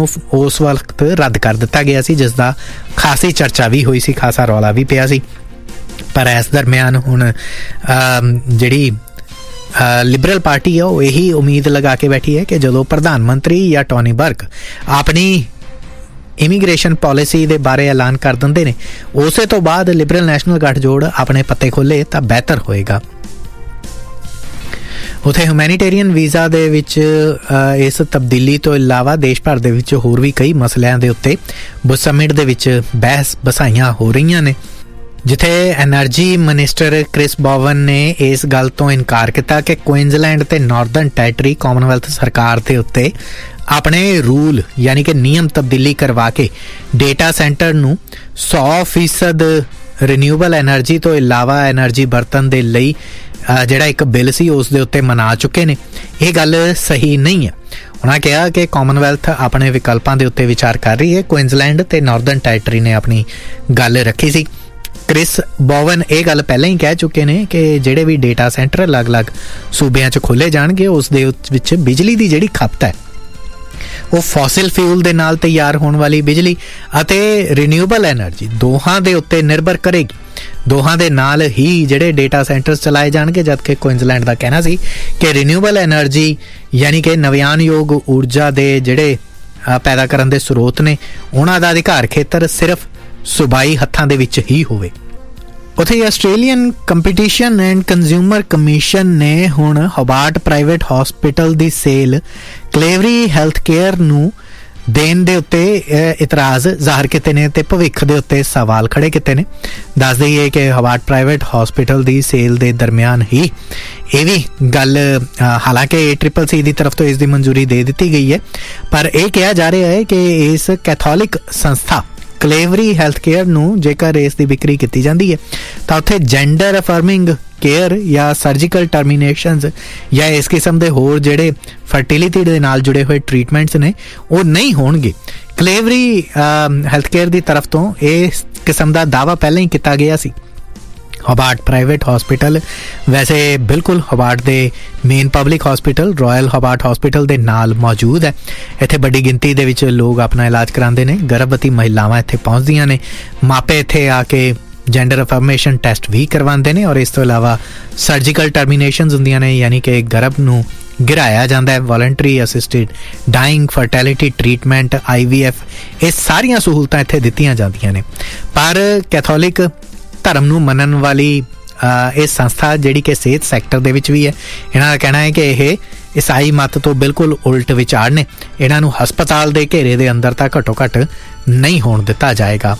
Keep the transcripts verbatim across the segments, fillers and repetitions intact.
ਨੂੰ ਉਸ ਵਕਤ ਰੱਦ ਕਰ ਦਿੱਤਾ ਗਿਆ ਸੀ, ਜਿਸ ਦਾ ਖਾਸੀ ਚਰਚਾ ਵੀ ਹੋਈ ਸੀ, ਖਾਸਾ ਰੌਲਾ ਵੀ ਪਿਆ ਸੀ। ਪਰ ਇਸ ਦਰਮਿਆਨ ਹੁਣ ਜਿਹੜੀ ਲਿਬਰਲ ਪਾਰਟੀ ਆ ਉਹ ਇਹੀ ਉਮੀਦ ਲਗਾ ਕੇ ਬੈਠੀ ਹੈ ਕਿ ਜਦੋਂ ਪ੍ਰਧਾਨ ਮੰਤਰੀ ਜਾਂ ਟੋਨੀ ਬਰਗ ਆਪਣੀ ਇਮੀਗ੍ਰੇਸ਼ਨ ਪਾਲਿਸੀ ਦੇ ਬਾਰੇ ਐਲਾਨ ਕਰ ਦਿੰਦੇ ਨੇ, ਉਸੇ ਤੋਂ ਬਾਅਦ ਲਿਬਰਲ ਨੈਸ਼ਨਲ ਗੱਠਜੋੜ ਆਪਣੇ ਪੱਤੇ ਖੋਲ੍ਹੇ ਤਾਂ ਬਿਹਤਰ ਹੋਏਗਾ। ਉੱਥੇ ਹਿਊਮੈਨੀਟੇਰੀਅਨ ਵੀਜ਼ਾ ਦੇ ਵਿੱਚ ਇਸ ਤਬਦੀਲੀ ਤੋਂ ਇਲਾਵਾ ਦੇਸ਼ ਭਰ ਦੇ ਵਿੱਚ ਹੋਰ ਵੀ ਕਈ ਮਸਲਿਆਂ ਦੇ ਉੱਤੇ ਬੁਸ਼ ਸਮਿਟ ਦੇ ਵਿੱਚ ਬਹਿਸ ਬਸਾਈਆਂ ਹੋ ਰਹੀਆਂ ਨੇ, ਜਿੱਥੇ ਐਨਰਜੀ ਮਿਨਿਸਟਰ ਕ੍ਰਿਸ ਬੋਵਨ ਨੇ ਇਸ ਗੱਲ ਤੋਂ ਇਨਕਾਰ ਕੀਤਾ ਕਿ ਕੁਇਨਜ਼ਲੈਂਡ ਤੇ ਨਾਰਦਰਨ ਟੈਰੀਟਰੀ ਕਾਮਨਵੈਲਥ ਸਰਕਾਰ ਦੇ ਉੱਤੇ ਆਪਣੇ ਰੂਲ ਯਾਨੀ ਕਿ ਨਿਯਮ ਤਬਦੀਲੀ ਕਰਵਾ ਕੇ ਡੇਟਾ ਸੈਂਟਰ ਨੂੰ ਸੌ ਫੀਸਦ ਰੀਨਿਊਏਬਲ ਐਨਰਜੀ ਤੋਂ ਇਲਾਵਾ ਐਨਰਜੀ ਵਰਤਣ ਦੇ ਲਈ ਜਿਹੜਾ ਇੱਕ ਬਿੱਲ ਸੀ ਉਸ ਦੇ ਉੱਤੇ ਮਨਾ ਚੁੱਕੇ ਨੇ। ਇਹ ਗੱਲ ਸਹੀ ਨਹੀਂ ਹੈ। ਉਹਨਾਂ ਕਿਹਾ ਕਿ ਕਾਮਨਵੈਲਥ ਆਪਣੇ ਵਿਕਲਪਾਂ ਦੇ ਉੱਤੇ ਵਿਚਾਰ ਕਰ ਰਹੀ ਹੈ। ਕੁਇਨਜ਼ਲੈਂਡ ਤੇ ਨਾਰਦਰਨ ਟੈਰੀਟਰੀ ਨੇ ਆਪਣੀ ਗੱਲ ਰੱਖੀ ਸੀ। ਕ੍ਰਿਸ ਬੋਵਨ ਇਹ ਗੱਲ ਪਹਿਲਾਂ ਹੀ ਕਹਿ ਚੁੱਕੇ ਨੇ ਕਿ ਜਿਹੜੇ ਵੀ ਡੇਟਾ ਸੈਂਟਰ ਅਲੱਗ-ਅਲੱਗ ਸੂਬਿਆਂ 'ਚ ਖੋਲ੍ਹੇ ਜਾਣਗੇ ਉਸ ਦੇ ਵਿੱਚ ਬਿਜਲੀ ਦੀ ਜਿਹੜੀ ਖਪਤ ਹੈ ਉਹ ਫੋਸਿਲ ਫਿਊਲ ਦੇ ਨਾਲ ਤਿਆਰ ਹੋਣ ਵਾਲੀ ਬਿਜਲੀ ਅਤੇ ਰੀਨਿਊਏਬਲ ਐਨਰਜੀ ਦੋਹਾਂ ਦੇ ਉੱਤੇ ਨਿਰਭਰ ਕਰੇਗੀ। ਦੋਹਾਂ ਦੇ ਨਾਲ ਹੀ ਜਿਹੜੇ ਡੇਟਾ ਸੈਂਟਰਸ ਚਲਾਏ ਜਾਣਗੇ, ਜਦਕਿ ਕੁਇਨਜ਼ਲੈਂਡ ਦਾ ਕਹਿਣਾ ਸੀ ਕਿ ਰੀਨਿਊਏਬਲ ਐਨਰਜੀ ਯਾਨੀ ਕਿ ਨਵਿਆਨਯੋਗ ਊਰਜਾ ਦੇ ਜਿਹੜੇ ਪੈਦਾ ਕਰਨ ਦੇ ਸਰੋਤ ਨੇ ਉਹਨਾਂ ਦਾ ਅਧਿਕਾਰ ਖੇਤਰ ਸਿਰਫ ਸੂਬਾਈ ਹੱਥਾਂ ਦੇ ਵਿੱਚ ਹੀ ਹੋਵੇ। ਉੱਥੇ Australian competition and consumer commission ਨੇ ਹੁਣ ਹੋਬਾਰਟ ਪ੍ਰਾਈਵੇਟ ਹਸਪੀਟਲ ਦੀ ਸੇਲ ਕਲੇਵਰੀ ਹੈਲਥ ਕੇਅਰ ਨੂੰ ਦੇਣ ਦੇ ਉੱਤੇ ਇਤਰਾਜ਼ ਜ਼ਾਹਰ ਕੀਤੇ ਨੇ ਤੇ ਭਵਿੱਖ ਦੇ ਉੱਤੇ ਸਵਾਲ ਖੜੇ ਕੀਤੇ ਨੇ। ਦੱਸ ਦਈਏ ਕਿ ਹੋਬਾਰਟ ਪ੍ਰਾਈਵੇਟ ਹਸਪੀਟਲ ਦੀ ਸੇਲ ਦੇ ਦਰਮਿਆਨ ਹੀ ਇਹ ਵੀ ਗੱਲ, ਹਾਲਾਂਕਿ ਟ੍ਰਿਪਲ ਸੀ ਦੀ ਤਰਫ ਤੋਂ ਇਸ ਦੀ ਮਨਜ਼ੂਰੀ ਦੇ ਦਿੱਤੀ ਗਈ ਹੈ, ਪਰ ਇਹ ਕਿਹਾ ਜਾ ਰਿਹਾ ਹੈ ਕਿ ਇਸ ਕੈਥੋਲਿਕ ਸੰਸਥਾ ਕਲੇਵਰੀ ਹੈਲਥ ਕੇਅਰ ਨੂੰ ਜੇਕਰ ਇਸ ਦੀ ਵਿਕਰੀ ਕੀਤੀ ਜਾਂਦੀ ਹੈ ਤਾਂ ਉੱਥੇ ਜੈਂਡਰ ਅਫਰਮਿੰਗ ਕੇਅਰ ਜਾਂ ਸਰਜੀਕਲ ਟਰਮੀਨੇਸ਼ਨਸ ਜਾਂ ਇਸ ਕਿਸਮ ਦੇ ਹੋਰ ਜਿਹੜੇ ਫਰਟੀਲਿਟੀ ਦੇ ਨਾਲ ਜੁੜੇ ਹੋਏ ਟਰੀਟਮੈਂਟਸ ਨੇ ਉਹ ਨਹੀਂ ਹੋਣਗੇ। ਕਲੇਵਰੀ ਹੈਲਥ ਕੇਅਰ ਦੀ ਤਰਫ ਤੋਂ ਇਸ ਕਿਸਮ ਦਾ ਦਾਅਵਾ ਪਹਿਲਾਂ ਹੀ ਕੀਤਾ ਗਿਆ ਸੀ। ਹੋਬਾਰਟ ਪ੍ਰਾਈਵੇਟ ਹਸਪੀਟਲ ਵੈਸੇ ਬਿਲਕੁਲ ਹੋਬਾਰਟ ਦੇ main public hospital royal Hobart hospital ਦੇ ਨਾਲ ਮੌਜੂਦ ਹੈ। ਇੱਥੇ ਵੱਡੀ ਗਿਣਤੀ ਦੇ ਵਿੱਚ ਲੋਕ ਆਪਣਾ ਇਲਾਜ ਕਰਾਉਂਦੇ ਨੇ। ਗਰਭਵਤੀ ਮਹਿਲਾਵਾਂ ਇੱਥੇ ਪਹੁੰਚਦੀਆਂ ਨੇ, ਮਾਪੇ ਇੱਥੇ ਆ ਕੇ ਜੈਂਡਰ ਅਫਰਮੇਸ਼ਨ ਟੈਸਟ ਵੀ ਕਰਵਾਉਂਦੇ ਨੇ ਔਰ ਇਸ ਤੋਂ ਇਲਾਵਾ ਸਰਜੀਕਲ ਟਰਮੀਨੇਸ਼ਨਸ ਹੁੰਦੀਆਂ ਨੇ, ਯਾਨੀ ਕਿ ਗਰਭ ਨੂੰ ਗਿਰਾਇਆ ਜਾਂਦਾ ਹੈ। ਵੋਲੰਟਰੀ ਅਸਿਸਟਿਡ ਡਾਈਂਗ, ਫਰਟੈਲਿਟੀ ਟਰੀਟਮੈਂਟ, ਆਈ ਵੀ ਐਫ, ਇਹ ਸਾਰੀਆਂ ਸਹੂਲਤਾਂ ਇੱਥੇ ਦਿੱਤੀਆਂ ਜਾਂਦੀਆਂ ਨੇ। ਪਰ ਕੈਥੋਲਿਕ ਧਰਮ ਨੂੰ ਮੰਨਣ ਵਾਲੀ ਇਹ ਸੰਸਥਾ ਜਿਹੜੀ ਕਿ ਸਿਹਤ ਸੈਕਟਰ ਦੇ ਵਿੱਚ ਵੀ ਹੈ, ਇਹਨਾਂ ਦਾ ਕਹਿਣਾ ਹੈ ਕਿ ਇਹ ਈਸਾਈ ਮੱਤ ਤੋਂ ਬਿਲਕੁਲ ਉਲਟ ਵਿਚਾਰ ਨੇ। ਇਹਨਾਂ ਨੂੰ ਹਸਪਤਾਲ ਦੇ ਘੇਰੇ ਦੇ ਅੰਦਰ ਤਾਂ ਘੱਟੋ ਘੱਟ ਨਹੀਂ ਹੋਣ ਦਿੱਤਾ ਜਾਏਗਾ।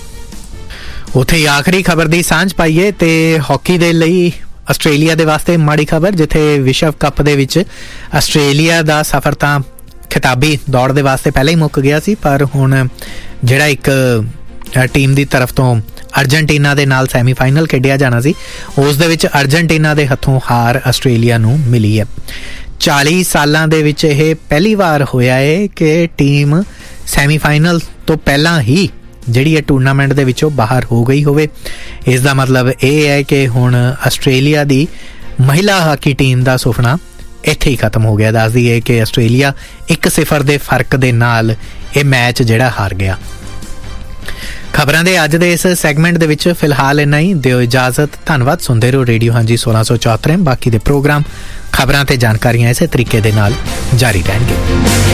ਉੱਥੇ ਆਖਰੀ ਖਬਰ ਦੀ ਸਾਂਝ ਪਾਈਏ ਤੇ ਹਾਕੀ ਦੇ ਲਈ ਆਸਟ੍ਰੇਲੀਆ ਦੇ ਵਾਸਤੇ ਮਾੜੀ ਖਬਰ, ਜਿੱਥੇ ਵਿਸ਼ਵ ਕੱਪ ਦੇ ਵਿੱਚ ਆਸਟ੍ਰੇਲੀਆ ਦਾ ਸਫ਼ਰ ਤਾਂ ਖਿਤਾਬੀ ਦੌੜ ਦੇ ਵਾਸਤੇ ਪਹਿਲਾਂ ਹੀ ਮੁੱਕ ਗਿਆ ਸੀ, ਪਰ ਹੁਣ ਜਿਹੜਾ ਇੱਕ ਟੀਮ ਦੀ ਤਰਫ ਤੋਂ ਅਰਜਨਟੀਨਾ ਦੇ ਨਾਲ ਸੈਮੀਫਾਈਨਲ ਖੇਡਿਆ ਜਾਣਾ ਸੀ, ਉਸ ਦੇ ਵਿੱਚ ਅਰਜਨਟੀਨਾ ਦੇ ਹੱਥੋਂ ਹਾਰ ਆਸਟ੍ਰੇਲੀਆ ਨੂੰ ਮਿਲੀ ਹੈ। ਚਾਲੀ ਸਾਲਾਂ ਦੇ ਵਿੱਚ ਇਹ ਪਹਿਲੀ ਵਾਰ ਹੋਇਆ ਹੈ ਕਿ ਟੀਮ ਸੈਮੀਫਾਈਨਲ ਤੋਂ ਪਹਿਲਾਂ ਹੀ ਜਿਹੜੀ ਇਹ ਟੂਰਨਾਮੈਂਟ ਦੇ ਵਿੱਚੋਂ ਬਾਹਰ ਹੋ ਗਈ ਹੋਵੇ। ਇਸ ਦਾ ਮਤਲਬ ਇਹ ਹੈ ਕਿ ਹੁਣ ਆਸਟ੍ਰੇਲੀਆ ਦੀ ਮਹਿਲਾ ਹਾਕੀ ਟੀਮ ਦਾ ਸੁਪਨਾ ਇੱਥੇ ਹੀ ਖਤਮ ਹੋ ਗਿਆ। ਦੱਸ ਦਈਏ ਕਿ ਆਸਟ੍ਰੇਲੀਆ ਇੱਕ ਸਿਫਰ ਦੇ ਫਰਕ ਦੇ ਨਾਲ ਇਹ ਮੈਚ ਜਿਹੜਾ ਹਾਰ ਗਿਆ। ਖਬਰਾਂ ਦੇ ਅੱਜ ਦੇ ਇਸ ਸੈਗਮੈਂਟ ਦੇ ਵਿੱਚ ਫਿਲਹਾਲ ਇੰਨਾ ਹੀ। ਦਿਓ ਇਜਾਜ਼ਤ। ਧੰਨਵਾਦ। ਸੁਣਦੇ ਰਹੋ ਰੇਡੀਓ ਹਾਂਜੀ ਸੋਲਾਂ ਸੌ ਚੌਹੱਤਰ। ਬਾਕੀ ਦੇ ਪ੍ਰੋਗਰਾਮ, ਖਬਰਾਂ ਤੇ ਜਾਣਕਾਰੀਆਂ ਇਸੇ ਤਰੀਕੇ ਦੇ ਨਾਲ ਜਾਰੀ ਰਹਿਣਗੇ।